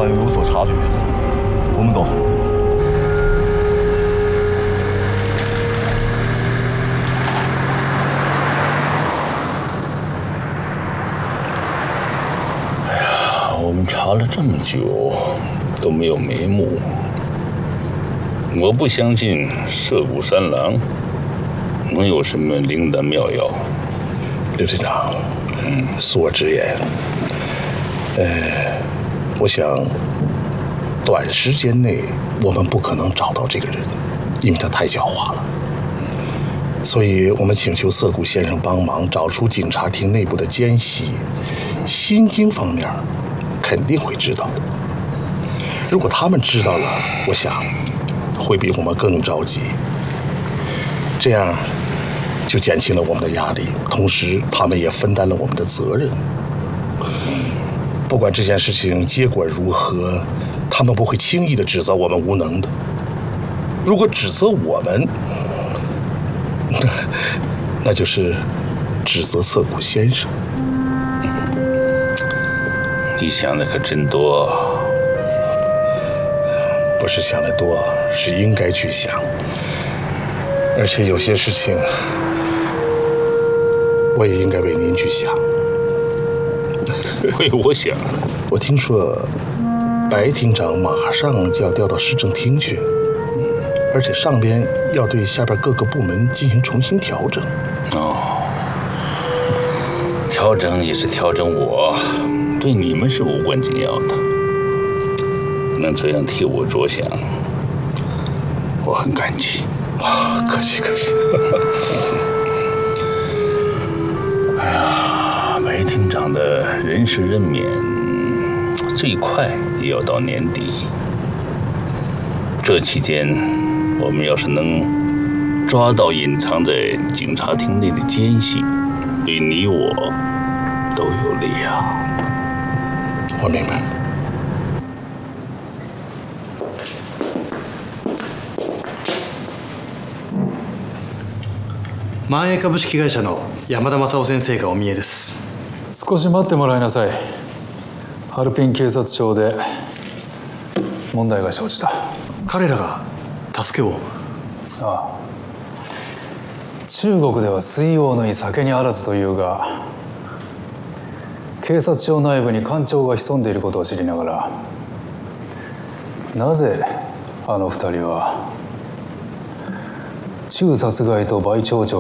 像有所察觉。我们走。 哎呀，我们查了这么久，都没有眉目。我不相信涉谷三郎能有什么灵丹妙药。 刘队长，恕我直言，我想短时间内我们不可能找到这个人，因为他太狡猾了。所以我们请求涩谷先生帮忙找出警察厅内部的奸细，心经方面肯定会知道。如果他们知道了，我想会比我们更着急，这样就减轻了我们的压力，同时他们也分担了我们的责任。不管这件事情结果如何，他们不会轻易地指责我们无能的。如果指责我们，那就是指责涩谷先生。 你想的可真多。 不是想得多，是应该去想。而且有些事情，我也应该为您去想。 为我想。 我听说白厅长马上就要调到市政厅去，而且上边要对下边各个部门进行重新调整。 调整也是调整我，对你们是无关紧要的。能这样替我着想，我很感激。 客气客气。 哎呀，白厅长的人事任免，最快也要到年底。这期间，我们要是能抓到隐藏在警察厅内的奸细，对你我都有利啊。 我明白。 万栄株式会社の山田正夫先生がお見えです。 少し待ってもらいなさい。ハルピン警察庁で問題が生じた。 彼らが助けを。 ああ、中国では水王のい酒にあらずというが、警察庁内部に官庁が潜んでいることを知りながら、なぜあの二人は中殺害と売聴状